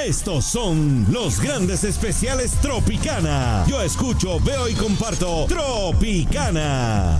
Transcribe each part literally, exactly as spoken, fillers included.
Estos son los grandes especiales Tropicana. Yo escucho, veo y comparto Tropicana.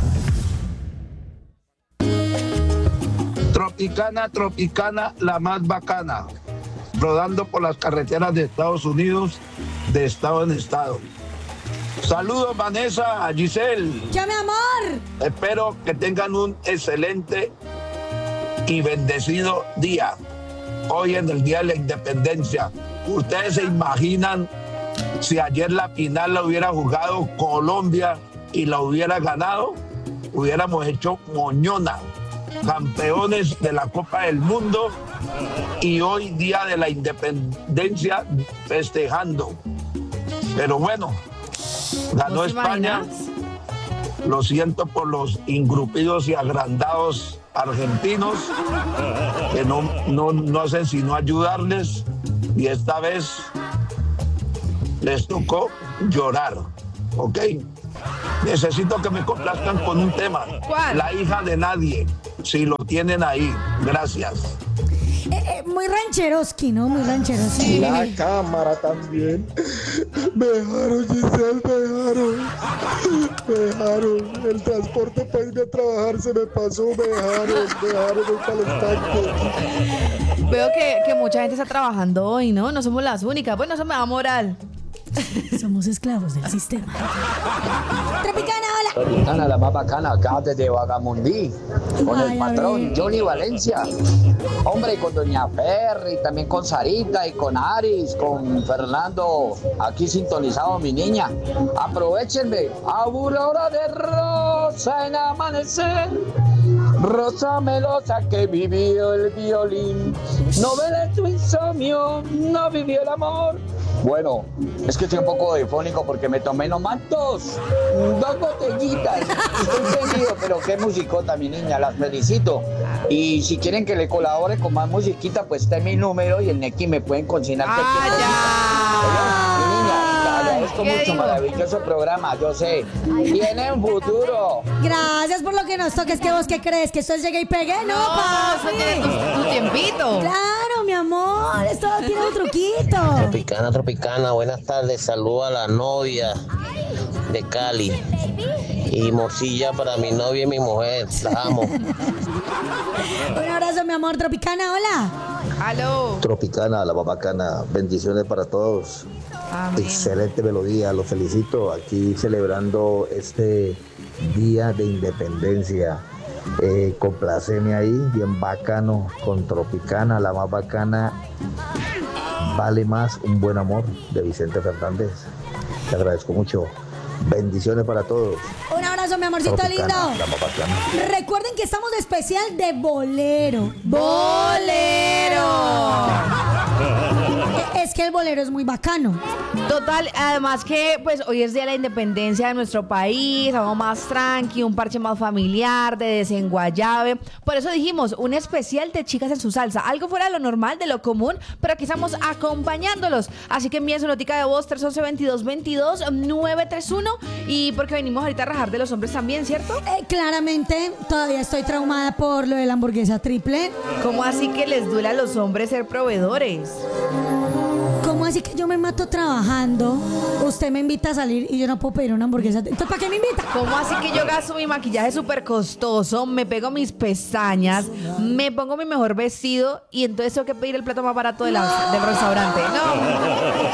Tropicana, Tropicana, la más bacana. Rodando por las carreteras de Estados Unidos, de estado en estado. Saludos, Vanessa, Giselle. ¡Ya, mi amor! Espero que tengan un excelente y bendecido día. Hoy en el Día de la Independencia. ¿Ustedes se imaginan si ayer la final la hubiera jugado Colombia y la hubiera ganado? Hubiéramos hecho moñona, campeones de la Copa del Mundo y hoy Día de la Independencia festejando. Pero bueno, ganó España. Lo siento por los ingrupidos y agrandados argentinos que no, no, no hacen sino ayudarles y esta vez les tocó llorar, ¿ok? Necesito que me complazcan con un tema. ¿Cuál? La hija de nadie, si lo tienen ahí. Gracias. Eh, eh, muy rancheroski, ¿no? Muy rancheroski. La cámara también. Me dejaron, Giselle, me dejaron. Me dejaron. El transporte para irme a trabajar se me pasó. Me dejaron, me dejaron el estanque. Veo que, que mucha gente está trabajando hoy, ¿no? No somos las únicas. Bueno, eso me da moral. Somos esclavos del sistema. Tropicana, hola. Tropicana, la más bacana, acá desde Vagamundí, con Ay, el patrón a ver. Johnny Valencia. Hombre, y con Doña Ferry, también con Sarita y con Aris, con Fernando, aquí sintonizado mi niña. Aprovechenme, aurora de rosa en amanecer. Rosa melosa que vivió el violín, novela tu insomnio, no vivió el amor. Bueno, es que estoy un poco difónico porque me tomé nomás dos, dos botellitas. Estoy encendido, pero qué musicota, mi niña, las felicito. Y si quieren que le colabore con más musiquita, pues está mi número y en Neki me pueden consignar cualquier cosa. Mi niña, te agradezco ¿Qué mucho, digo? maravilloso programa, yo sé. Tiene un futuro. Gracias por lo que nos toques. ¿Qué vos qué crees? ¿Que esto es llegue y pegue? No, No, eso tiene tu, papi. tu tiempito. Claro, mi amor. Esto tiene un truquito. Tropicana, Tropicana, buenas tardes, saludo a la novia de Cali y morcilla para mi novia y mi mujer, la amo. Un abrazo, mi amor. Tropicana, hola. Aló. Tropicana, la babacana, bendiciones para todos. Amén. Excelente melodía, los felicito aquí celebrando este Día de Independencia. Eh, complaceme ahí, bien bacano, con Tropicana, la más bacana. Vale más un buen amor de Vicente Fernández. Te agradezco mucho. Bendiciones para todos. Un abrazo, mi amorcito Tropicana, lindo. la más bacana. Recuerden que estamos de especial de bolero. ¡Bolero! Es que el bolero es muy bacano. Total, además que pues hoy es día de la independencia de nuestro país, algo más tranqui, un parche más familiar, de desenguayabe. Por eso dijimos, un especial de chicas en su salsa, algo fuera de lo normal, de lo común, pero aquí estamos acompañándolos. Así que envíen su notica de voz tres once, veintidós veintidós, nueve tres uno, y porque venimos ahorita a rajar de los hombres también, ¿cierto? Eh, claramente, todavía estoy traumada por lo de la hamburguesa triple. ¿Cómo así que les duele a los hombres ser proveedores? ¿Cómo así que yo me mato trabajando? Usted me invita a salir y yo no puedo pedir una hamburguesa. Entonces, ¿para qué me invita? ¿Cómo así que yo gasto mi maquillaje súper costoso, me pego mis pestañas, me pongo mi mejor vestido y entonces tengo que pedir el plato más barato de la- del restaurante? No,